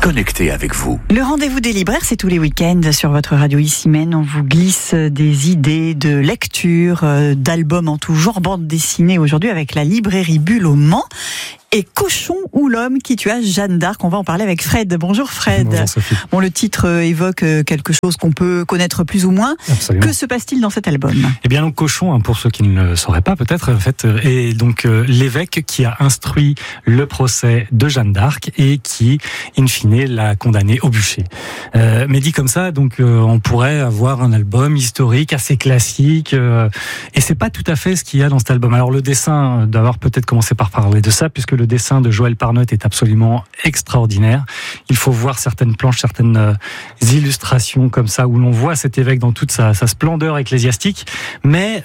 connecté avec vous. Le rendez-vous des libraires, c'est tous les week-ends sur votre radio Issy-Mène. On vous glisse des idées de lecture, d'albums en tout genre, bande dessinée aujourd'hui avec la librairie Bulle au Mans. Et Cochon ou l'homme qui tua Jeanne d'Arc. On va en parler avec Fred. Bonjour Fred. Bonjour Sophie. Bon, le titre évoque quelque chose qu'on peut connaître plus ou moins. Absolument. Que se passe-t-il dans cet album ? Eh bien, donc Cochon, pour ceux qui ne le sauraient pas peut-être, en fait, est donc l'évêque qui a instruit le procès de Jeanne d'Arc et qui, in fine, l'a condamnée au bûcher. Mais dit comme ça, donc on pourrait avoir un album historique assez classique, et c'est pas tout à fait ce qu'il y a dans cet album. Alors le dessin, d'avoir peut-être commencé par parler de ça, puisque le dessin de Joël Parnotte est absolument extraordinaire. Il faut voir certaines planches, certaines illustrations comme ça, où l'on voit cet évêque dans toute sa splendeur ecclésiastique. Mais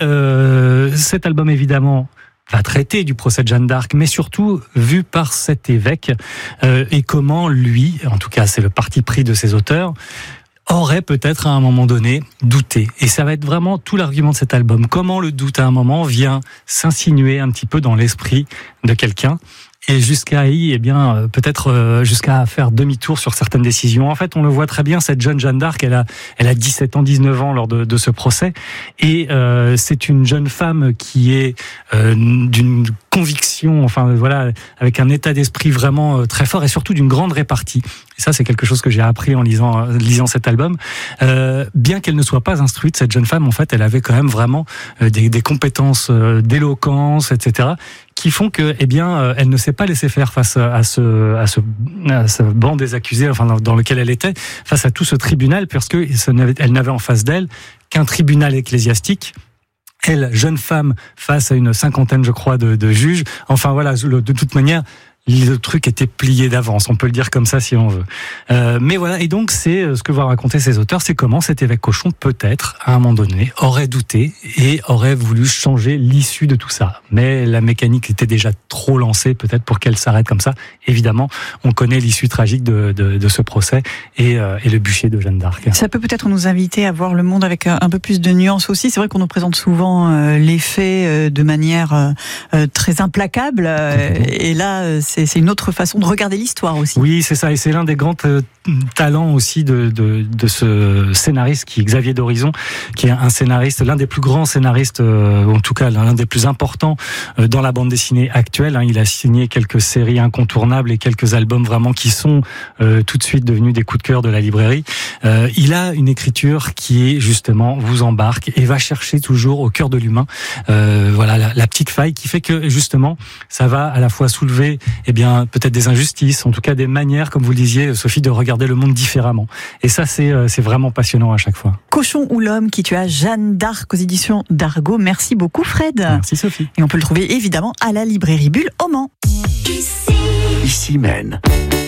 cet album, évidemment, va traiter du procès de Jeanne d'Arc, mais surtout vu par cet évêque, et comment lui, en tout cas c'est le parti pris de ses auteurs, aurait peut-être à un moment donné douté. Et ça va être vraiment tout l'argument de cet album. Comment le doute à un moment vient s'insinuer un petit peu dans l'esprit de quelqu'un, et jusqu'à peut-être jusqu'à faire demi-tour sur certaines décisions. En fait, on le voit très bien, cette jeune Jeanne d'Arc, elle a 17 ans, 19 ans lors de ce procès, et c'est une jeune femme qui est d'une conviction, enfin voilà, avec un état d'esprit vraiment très fort, et surtout d'une grande répartie. Et ça, c'est quelque chose que j'ai appris en lisant cet album. Bien qu'elle ne soit pas instruite, cette jeune femme, en fait, elle avait quand même vraiment des compétences d'éloquence, etc., qui font que, elle ne s'est pas laissée faire face à ce banc des accusés, enfin dans lequel elle était, face à tout ce tribunal, parce que elle n'avait en face d'elle qu'un tribunal ecclésiastique. Elle, jeune femme, face à une cinquantaine, je crois, de juges. Enfin voilà, de toute manière, le truc était plié d'avance, on peut le dire comme ça si on veut. Mais voilà, et donc c'est ce que vont raconter ces auteurs, c'est comment cet évêque Cochon, peut-être, à un moment donné, aurait douté et aurait voulu changer l'issue de tout ça. Mais la mécanique était déjà trop lancée, peut-être, pour qu'elle s'arrête comme ça. Évidemment, on connaît l'issue tragique de ce procès et le bûcher de Jeanne d'Arc. Ça peut peut-être nous inviter à voir le monde avec un peu plus de nuances aussi. C'est vrai qu'on nous présente souvent les faits de manière très implacable. Et là, c'est une autre façon de regarder l'histoire aussi. Oui, c'est ça, et c'est l'un des grands talents aussi de ce scénariste qui est Xavier d'Horizon, qui est un scénariste, l'un des plus grands scénaristes, en tout cas l'un des plus importants dans la bande dessinée actuelle. Il a signé quelques séries incontournables et quelques albums vraiment qui sont tout de suite devenus des coups de cœur de la librairie. Il a une écriture qui est justement vous embarque et va chercher toujours au cœur de l'humain, voilà la petite faille qui fait que justement ça va à la fois soulever peut-être des injustices, en tout cas des manières, comme vous le disiez Sophie, de regarder le monde différemment. Et ça c'est vraiment passionnant à chaque fois. Cochon ou l'homme qui tua Jeanne d'Arc aux éditions d'Argo. Merci beaucoup Fred. Merci Sophie. Et on peut le trouver évidemment à la librairie Bulle au Mans. Issy-Mène.